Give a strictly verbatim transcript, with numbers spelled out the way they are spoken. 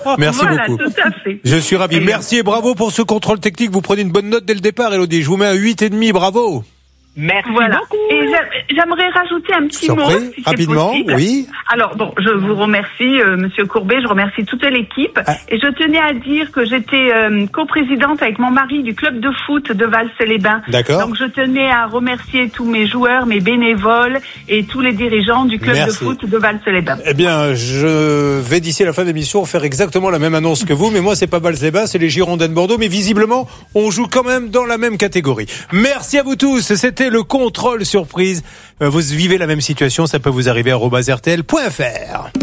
Merci voilà, beaucoup. Tout à fait. Je suis ravi. Merci et bravo pour ce contrôle technique. Vous prenez une bonne note dès le départ, Élodie. Je vous mets un huit virgule cinq. Bravo. Merci voilà. beaucoup. Et j'aimerais rajouter un petit Surpris, mot, si rapidement, c'est possible. Oui. Alors bon, je vous remercie, euh, Monsieur Courbet, je remercie toute l'équipe, ah. et je tenais à dire que j'étais euh, coprésidente avec mon mari du club de foot de Vals-les-Bains. D'accord. Donc je tenais à remercier tous mes joueurs, mes bénévoles et tous les dirigeants du club Merci. de foot de Vals-les-Bains. Eh bien, je vais d'ici à la fin de l'émission faire exactement la même annonce que vous, mais moi c'est pas Vals-les-Bains, c'est les Girondins de Bordeaux, mais visiblement on joue quand même dans la même catégorie. Merci à vous tous. C'était le contrôle surprise. Vous vivez la même situation, ça peut vous arriver à arobase r t l point f r.